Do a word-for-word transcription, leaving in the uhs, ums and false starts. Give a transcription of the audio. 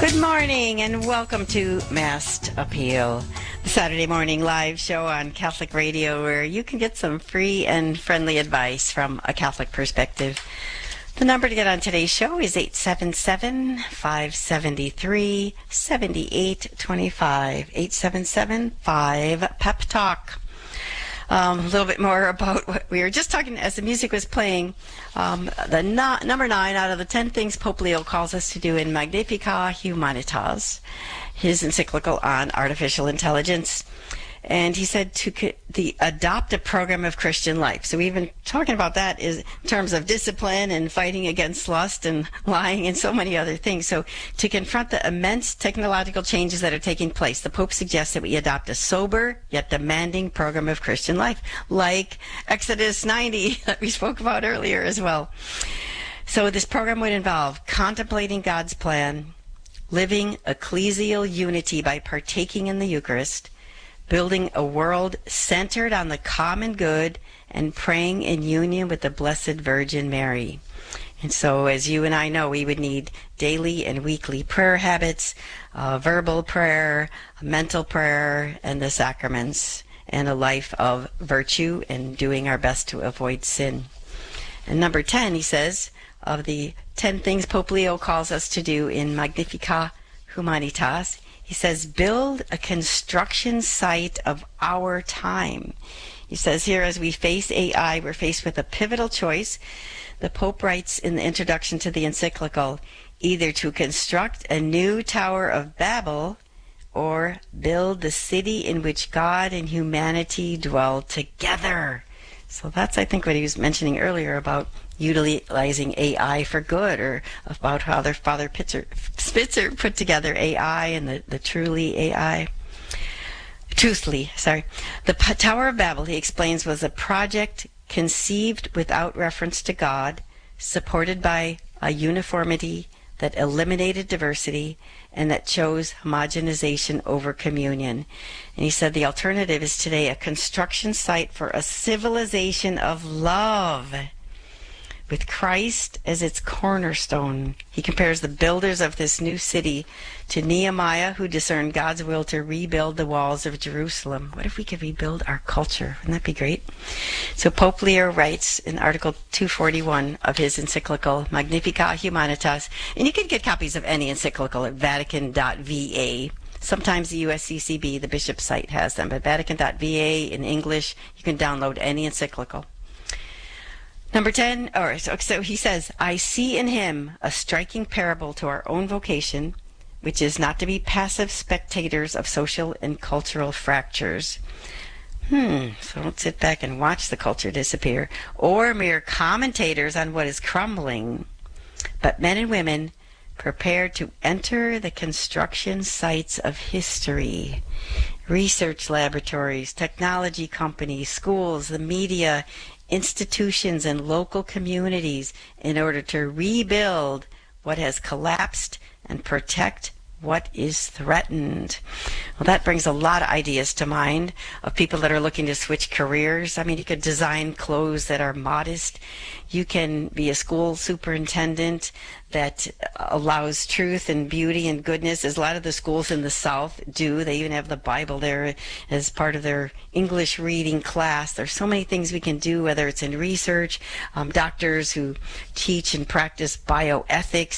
Good morning and welcome to Massed Appeal, the Saturday morning live show on Catholic Radio where you can get some free and friendly advice from a Catholic perspective. The number to get on today's show is eight seven seven, five seven three, seven eight two five, eight seven seven, five, P E P Talk. Um, a little bit more about what we were just talking as the music was playing. Um, the no, number nine out of the ten things Pope Leo calls us to do in Magnificat Humanitas, his encyclical on artificial intelligence. And he said to co- the adopt a program of Christian life. So we've been talking about that is in terms of discipline and fighting against lust and lying and so many other things. So to confront the immense technological changes that are taking place, the Pope suggests that we adopt a sober yet demanding program of Christian life, like Exodus ninety that we spoke about earlier as well. So this program would involve contemplating God's plan, living ecclesial unity by partaking in the Eucharist, building a world centered on the common good, and praying in union with the Blessed Virgin Mary. And so, as you and I know, we would need daily and weekly prayer habits, uh, verbal prayer, mental prayer, and the sacraments, and a life of virtue and doing our best to avoid sin. And number ten, he says, of the ten things Pope Leo calls us to do in Magnificat Humanitas, he says, build a construction site of our time. He says here, as we face A I, we're faced with a pivotal choice. The Pope writes in the introduction to the encyclical, either to construct a new Tower of Babel or build the city in which God and humanity dwell together. So that's, I think, what he was mentioning earlier about utilizing A I for good, or about how their Father Pitzer, Spitzer put together A I and the, the truly A I. Truthfully, sorry. The P- Tower of Babel, he explains, was a project conceived without reference to God, supported by a uniformity that eliminated diversity and that chose homogenization over communion. And he said the alternative is today a construction site for a civilization of love, with Christ as its cornerstone. He compares the builders of this new city to Nehemiah, who discerned God's will to rebuild the walls of Jerusalem. What if we could rebuild our culture? Wouldn't that be great? So Pope Leo writes in Article two forty-one of his encyclical Magnificat Humanitas, and you can get copies of any encyclical at Vatican dot V A. Sometimes the U S C C B, the bishop's site, has them, but Vatican dot V A in English, you can download any encyclical. Number ten, or so, so he says, I see in him a striking parable to our own vocation, which is not to be passive spectators of social and cultural fractures. Hmm, so don't sit back and watch the culture disappear, or mere commentators on what is crumbling, but men and women prepared to enter the construction sites of history, research laboratories, technology companies, schools, the media, institutions, and local communities in order to rebuild what has collapsed and protect what is threatened. Well, that brings a lot of ideas to mind of people that are looking to switch careers. I mean, you could design clothes that are modest. You can be a school superintendent that allows truth and beauty and goodness, as a lot of the schools in the South do. They even have the Bible there as part of their English reading class. There's so many things we can do, whether it's in research, um, doctors who teach and practice bioethics,